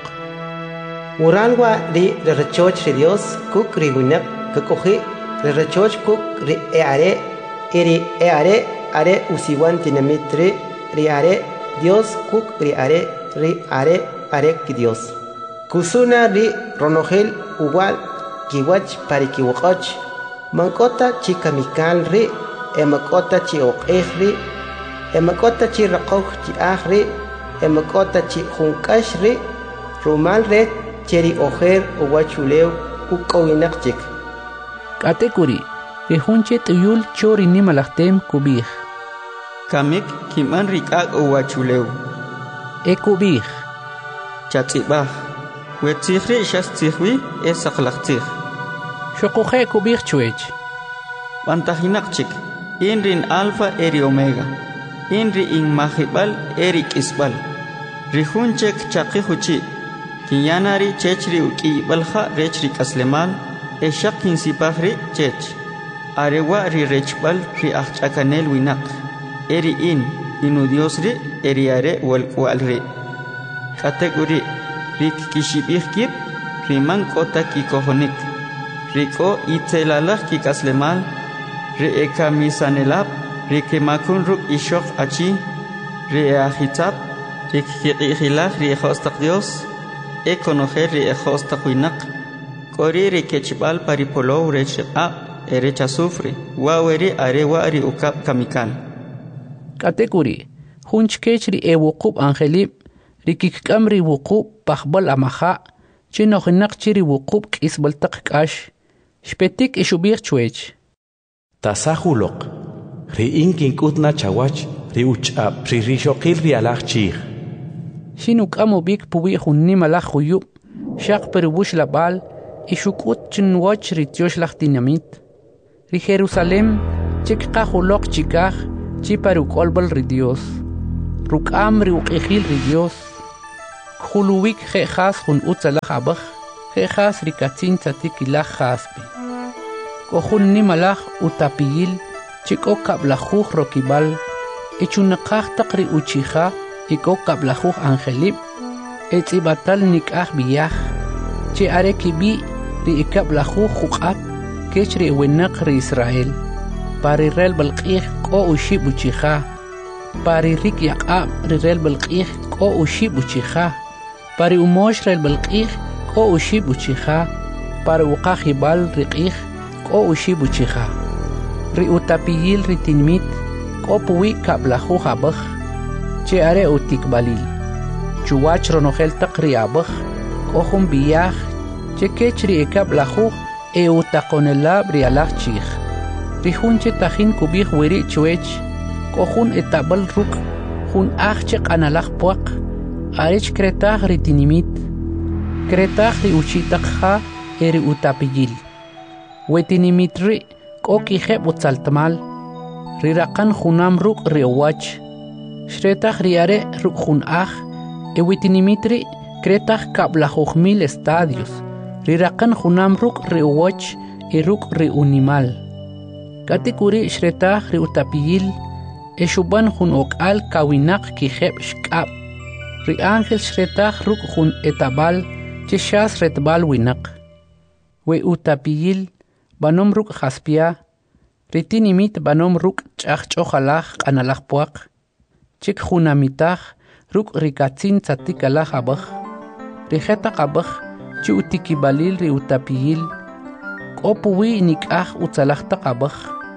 Uralwa ri rechoch ri Dios kuk ri winak kakoji ri rechoch kuk ri eare eri eare are usiwan tinamitri ri are Dios kuk ri are ri are arek Dios. Kusuna ri ronogel uwal kiwach parikiwakach. Mankota chikamikal ri emakota chi okej ri emakota chi rakok chi aj ri emakota chi junkash ri rumal re cheri ojer uwachuleu ukowinak chik.
Katekuri ri hunche tuyul chori nimalachtem kubij.
Kamik kiman rikak uwachuleu.
E kubij.
Chatzibah. Wetzihri shastihwi e saklachtig.
Shokuhe kubij chuech.
Bantahinakchik. Inrin alfa eri omega. Inri in mahibal eri kisbal. Rihunchek chakihuchi. Kinyanari chechri uki balha rechri kaslemal. E shakin sipahri chech. Arewa ri rechbal ri achchakanel winak. Eri in. Inu diosri eri are wal walri. Kategori rik kishibihkib riman kota kikohonik riko itelalach kikaslemal re ekamisanelab rikemakun ruk ishok achi re ahitab rik kikihilach ri ejostak Dios ekonojer ri ejostak winak kori rikechbal paripolo rechab erecha sufri waweri arewa ri ukap kamikal.
Kategori hunchkech ri ewukub angelib Rikik kamri wukub pahbal amaha. Chino hinak chiri wukub kisbal takkash. Shpetik ishubir chuech.
Tasahulok. Ri inkin kutna chawach. Ri uchab. Ri rishokil ri alach chir.
Shinuk amubik puwi hunni malach huyub. Shak peribush labal. Ishukut chinwach ri tiosh lach dinamit. Ri Jerusalem. Chikka hulok chikach. Chiparuk olbal ri Dios. ruk'am ri uq'ijil ri Dios khuluwik je'jas jun utzalaj abaj je'jas ri katzin tzatik ilaj jaspi kojun nimalaj utapiyil chik'o kablajuj rokibal ichunaqaj taq ri uchija ik'o kablajuj angelib etz'ibatal nik'aj biyaj che are kibi ri ikablajuj juq'at kech ri wenaq ri Israel pari rel balq'ij k'o uxib uchija pari rik yaq'ab ri rel balq'ij k'o uxib uchija pari umox rel balq'ij k'o uxib uchija pari uqaj ibal ri q'ij k'o uxib uchija ri utapiyil ri tinmit k'o puwi kablajuj abaj che are utikbalil chuwach ronojel taq ri abaj k'o jun biyaj che kech ri ikablajuj e utaqonelab ri alaj chij ri jun che tajin kubij wiri chuech k'o jun etabal ruk' jun aj che q'analaj puaq arech kretaj ri tinimit kretaj ri uchitaqja e ri utapiyil we tinimit ri k'o kijeb' utzaltmal ri raqan junam ruk' ri owach xretaj ri are ruk' jun aj e we tinimit ri kretaj kablajuj mil estadios ri raqan junam ruk' ri owach e ruk' ri unimal katikuri xretaj ri utapiyil e xuban jun ok'al kawinaq kijeb' xk'ab' ri ángel xretaj ruk' jun etabal che xas retbal winaq we utapiyil banom ruk' jaspia ri tinimit banom ruk' ch'aj ch'ojalaj q'analaj puaq chik junamitaj ruk' ri katzin tzatik alaj abaj ri jetaq abaj chi utikibalil ri utapiyil k'o puwi nik'aj utzalaj taq abaj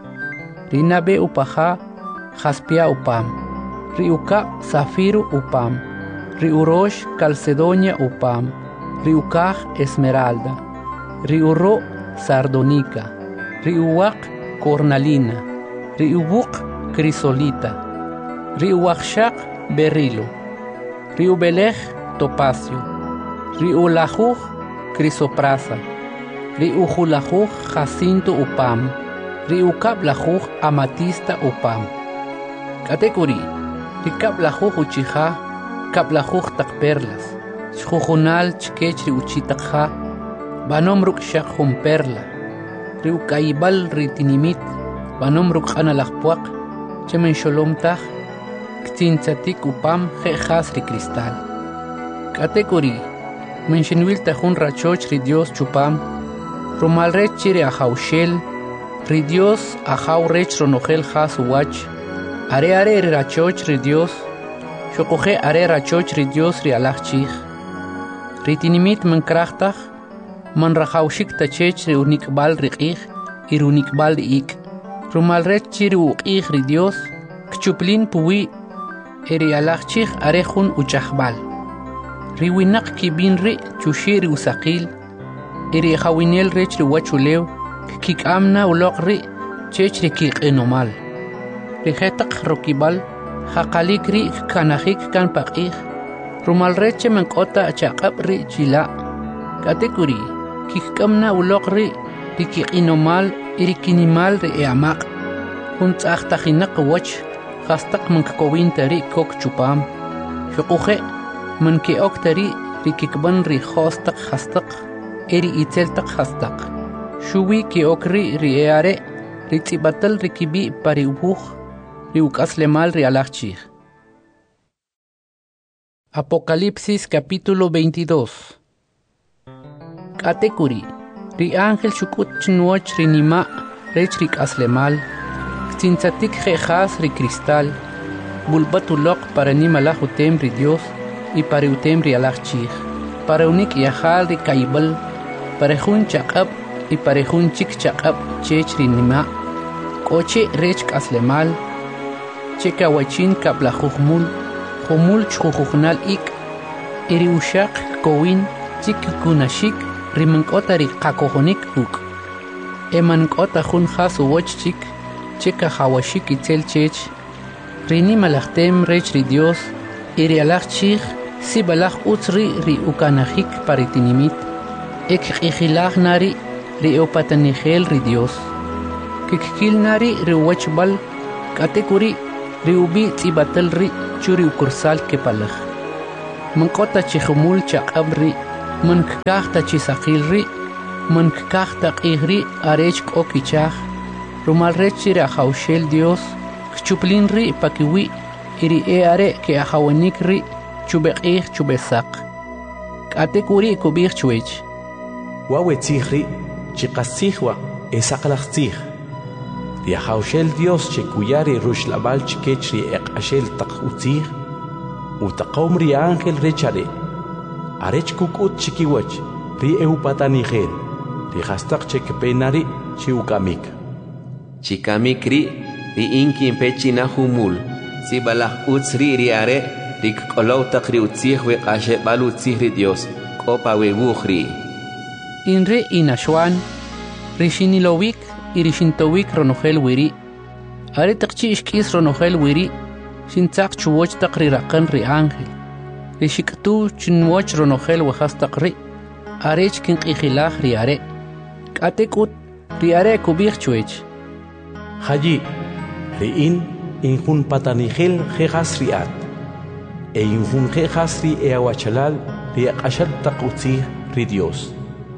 ri nabe upaja jaspia upam ri ukab' zafiro upam ri urox calcedonia upam ri ukaj esmeralda ri uro' sardonica ri uwaq cornalina ri ubuq crisolita ri uwaqxaq berilo ri ubelej topacio ri ulajuj crisoprasa ri ujulajuj jacinto upam ri ukablajuj amatista upam katekuri ri kablajuj uchija kablajuj taq perlas xjujunal chkech ri uchitaqja banom ruk' xaq jun perla ri ukaybal ri tinimit banom ruk' q'analaj puaq chemen xolom taj ktzintzatik upam je'jas ri cristal katekuri menxinwil tajun rachoch ri Dios chupam rumal rech chi ri ajawxel ri Dios ajaw rech ronojel jas uwach are are ri rachoch ri Dios xoquje are rachoch ri Dios ri alaj chij ri tinimit mankrajtaj man rajawxik tachech ri unik'bal ri q'ij y ri unik'bal ri ik' rumal rech chi ri uq'ij ri Dios kchuplin puwi e ri alaj chij are jun uchajbal ri winaq kibin ri chuxi ri usaqil e ri jawinel rech ri wachulew kik'amna uloq ri chech ri kiq'inomal ri jetaq rokibal jaqalik ri kanajik kan paq'ij rumal rech che mank'ota chaq'ab' ri chila' katekuri kik'amna uloq ri ri kiq'inomal y ri kinimal ri e amaq jun tz'aj tajinaq wach jastaq mankakowin tari kok chupam xoquje man ke'ok tari ri kikban ri jostaq jastaq e ri itzeltaq jastaq xuwi ke'ok ri ri e are ri tz'ibatal ri kibi' pari ubuj ri uk'aslemal ri alaj chij Apocalipsis capítulo veintidós Katekuri ri ángel xuk'ut chnuoch ri nima' rech ri k'aslemal ktzintzatik je'jas ri cristal bulbat uloq para nimalaj utem ri Dios y para utem ri alaj chij para unik yajal ri kaybal para jun chaq'ab' y para jun chik chaq'ab' chech ri nima' k'oche rech k'aslemal che kawachin kablajuj mul jumul chjujujnal ik' y ri uxaq kowin chik kunashik ri mank'ota ri qakojonik uk' e mank'ota jun jas uwoch chik che kajawashik itzel chech ri nimalajtem rech ri Dios y ri alaj chij si balaj utz ri ri ukanajik pari tinimit ek q'ijilaj nari ri opatanijel ri Dios kikil nari ri wachbal katekuri riubi tibatel ri churi ukursal ke palaj mankota chihumul chaqabri mankahta chisaqilri mankahta qihri arech okichaj rumal rechiri ajaushel Dios chuplin ri pakiwi iri e are ke ajawanik ri chubeqih chubesaq kate kuri kubih chuech
wawe tzihri chiqasihwa esaqlaqtzih riajaushel Dios chekuyari rushlabal chikechri eqashel taqutzih utaqom ri ángel rechare arech kukut chikiwach ri eupatanigel ri hastaq chekpenari chiukamik
chikamik ri ri inkin pechina humul si balaj utsri ri are ri kolow taqri utzih we qashe balu utzih ri Dios kopa we bukhri
inre inashwan rishinilowik irishintowik ronogel wiri are taqchi ishkis ronogel wiri shintzaq chuwoch taqri raqan ri ángel rishiktu chinwoch ronogel wajas taqri arech kin qihilaj ri are katekut ri are kubih chuech
haji ri in injun patanigel jejas riat e injun jejas ri e awachalal ri aqashal taqutzi ri Dios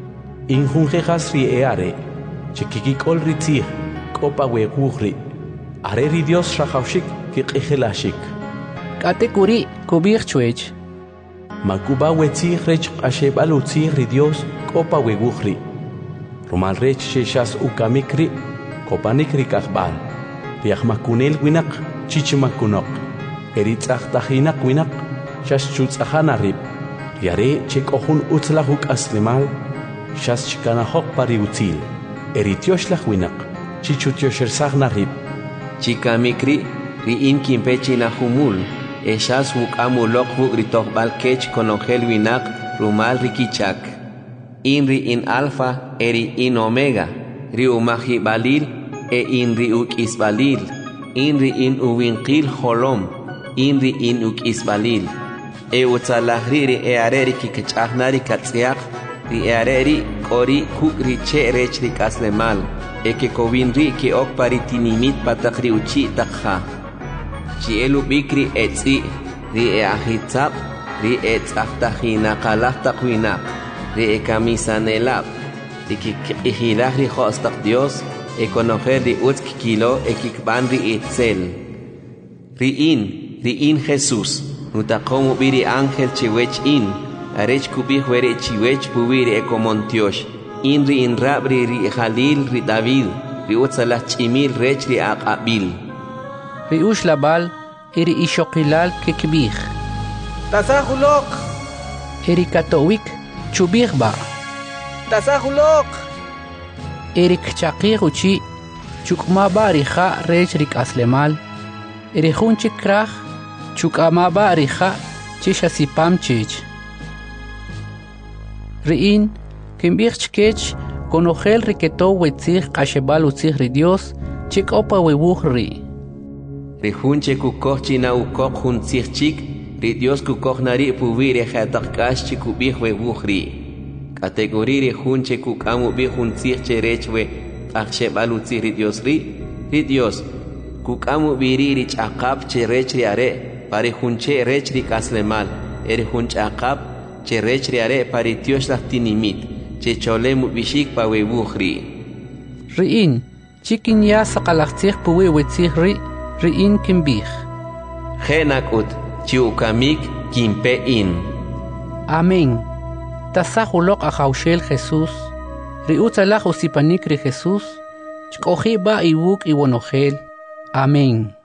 injun jejas ri e are chikikikol ri tzih kopa we bukhri are ri Dios rajaushik ki qihilashik
katekuri kubih chuech
makuba we tzih rech qashe balu tzih ri Dios kopa we bukhri rumal rech sheshas ukamikri kopanik ri kahbal riajmakunel winak chichimakunok eritzaq tajinak winak shas chutzahana rib riare chekohun utzlahuk aslimal shas chikanahok pari utzil eritioshlah winak chichutioshelsagna rib
chikamikri ri inkin pechina humul eshas wukamulok wuk ritokbal kech konogel winak rumal rikichak inri in alfa eri in omega ri umahi balil e inri uk isbalil inri in uwinqil holom inri in uk isbalil e utzalahri ri e areri kikchahnari katsiak ri e areri kori kukri che rech ri kaslemal e ke kovin ri ke ok paritinimit patakri uchi takha chi elu bikri etzi ri e ahitzap ri e tzaftahina qalah taqwina ri e kamisanelab ri kikihilahri khostak Dios e conocer ri utz kilo e kikban ri itzel ri in ri in Jesús nutaqomu biri ángel chiwech in arech kubih were chiwech puwiri e komontiosh in ri in rabri ri Jalil ri David ri utzalah chimil rech ri aqabil
ri ushlabal iri ishokilal kekbih
tasahulok
iri katowik chubih ba
tasahulok
Erik chaqir uchi chukma barija rech rik aslemal erihun chikraj chukama barija chishasipam chich riin kimbich chkech konogel riketo wetzig qashebal utzig ri Dios chikopa webuj ri
rihun chekukoh china ukok hun chik ri Dios kukoh nari puvire khataqash chikubih webuj ri categoría junche kukamu bi juntzih cherechwe akshe balutzi ri Dios ri ri Dios kukamu biriri chaqap cherechri are pare junche rechri kaslemal eri junchaqap cherechri are pare Dios lahtinimit che cholemu bishik pa webukhri
riin chikin ya saqalaqtzih puwe wetzih ri riin kimbih
genakut chiukamik kimpe in
amén tasahulok ajaushel Jesús riutzalaj usipanik ri Jesús chkoji ba iwuk iwonogel amén.